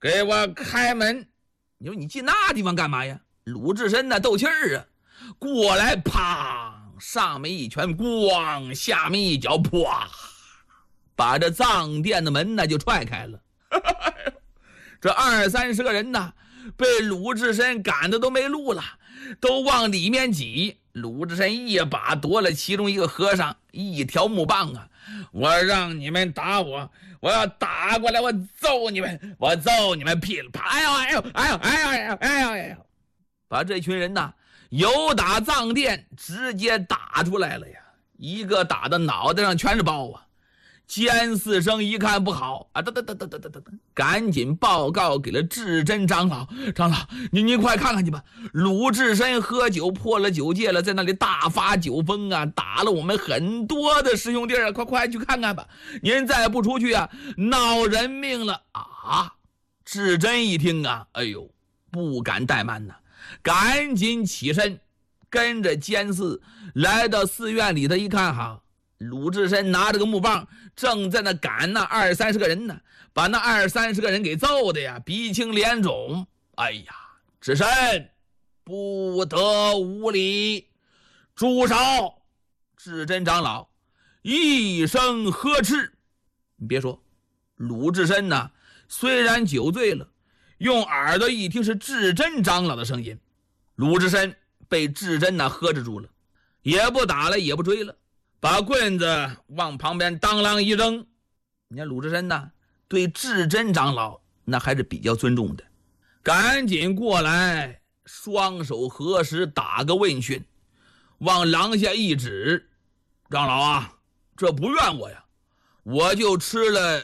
给我开门！你说你进那地方干嘛呀？鲁智深呢斗气儿啊，过来啪，上面一拳咣，下面一脚啪，把这藏殿的门呢就踹开了。这20-30个人呢被鲁智深赶的都没路了，都往里面挤。鲁智深一把夺了其中一个和尚一条木棒啊，我让你们打我，我要打过来，我揍你们，我揍你们噼里啪！哎呦哎呦哎呦哎呦哎呦哎呦哎呦！把这群人呐由打藏殿直接打出来了呀，一个打的脑袋上全是包啊。监四生一看不好啊，赶紧报告给了智真长老。长老，您快看看去吧，鲁智深喝酒破了酒戒了，在那里大发酒疯啊，打了我们很多的师兄弟啊，快去看看吧！您再不出去啊，闹人命了啊！智真一听啊，哎呦，不敢怠慢呐，赶紧起身，跟着监四来到寺院里头一看哈。鲁智深拿着个木棒，正在那赶那20-30个人呢，把那20-30个人给揍的呀，鼻青脸肿。哎呀，智深不得无礼，住手！智真长老一声呵斥。你别说，鲁智深呢，虽然酒醉了，用耳朵一听是智真长老的声音，鲁智深被智真呢呵制住了，也不打了，也不追了。把棍子往旁边当啷一扔。你看鲁智深呢对智真长老那还是比较尊重的，赶紧过来双手合十打个问讯，往廊下一指，长老啊，这不怨我呀，我就吃了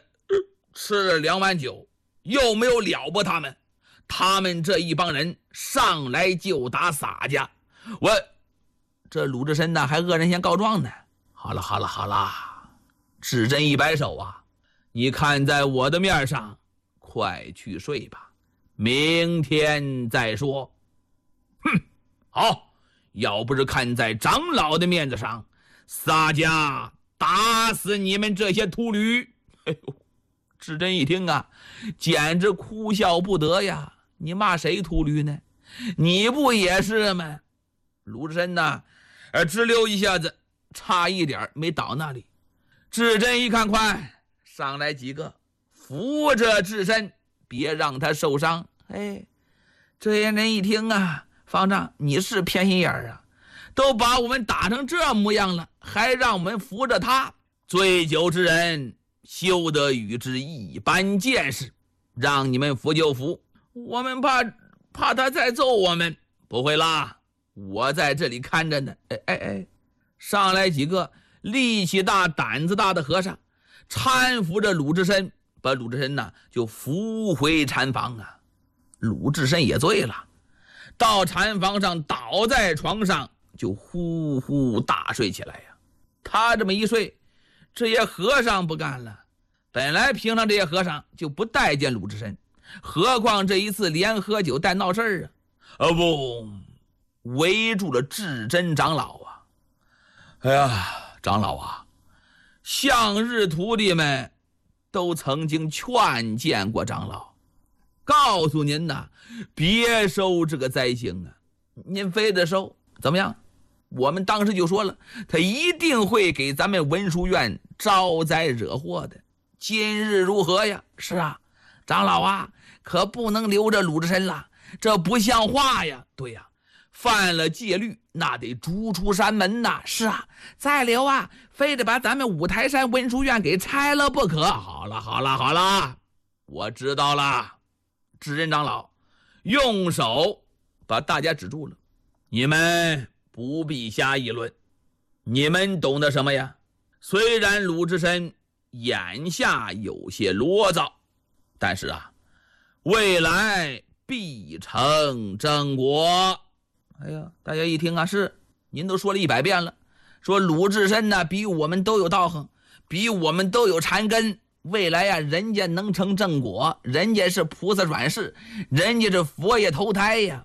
2碗酒，又没有了不他们，他们这一帮人上来就打洒家，我这鲁智深呢还恶人先告状呢。好了，智真一摆手啊，你看在我的面上，快去睡吧，明天再说。哼，好，要不是看在长老的面子上，洒家打死你们这些秃驴。哎呦，智真一听啊，简直哭笑不得呀，你骂谁秃驴呢？你不也是吗？鲁智深呢直溜一下子差一点没倒那里。智真一看，快上来几个扶着智深，别让他受伤。哎，这些人一听啊，方丈你是偏心眼啊，都把我们打成这模样了，还让我们扶着他，醉酒之人休得与之一般见识，让你们扶就扶，我们怕他再揍我们。不会啦，我在这里看着呢。上来几个力气大胆子大的和尚，搀扶着鲁智深，把鲁智深呢就扶回禅房啊。鲁智深也醉了，到禅房上倒在床上就呼呼大睡起来呀。他这么一睡，这些和尚不干了，本来平常这些和尚就不待见鲁智深，何况这一次连喝酒带闹事啊。不，围住了智真长老啊。哎呀，长老啊，向日徒弟们都曾经劝谏过长老，告诉您呐，别收这个灾星啊，您非得收怎么样？我们当时就说了，他一定会给咱们文殊院招灾惹祸的。今日如何呀？是啊，长老啊，可不能留着鲁智深了，这不像话呀。对呀，犯了戒律那得逐出山门呐。是啊，再留啊，非得把咱们五台山文殊院给拆了不可。好了，我知道了。智真长老用手把大家止住了，你们不必瞎议论，你们懂得什么呀？虽然鲁智深眼下有些啰嗦，但是啊，未来必成正果。哎呀，大家一听啊，是您都说了100遍了，说鲁智深呢比我们都有道行，比我们都有禅根，未来呀人家能成正果，人家是菩萨转世，人家是佛爷投胎呀。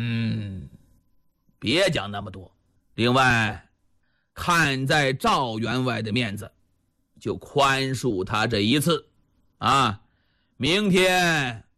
别讲那么多。另外，看在赵员外的面子，就宽恕他这一次啊。明天